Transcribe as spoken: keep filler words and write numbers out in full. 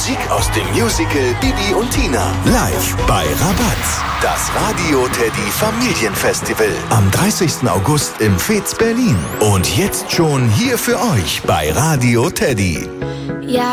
Musik aus dem Musical Bibi und Tina. Live bei Rabatz. Das Radio Teddy Familienfestival. Am dreißigsten August im Fez Berlin. Und jetzt schon hier für euch bei Radio Teddy. Ja.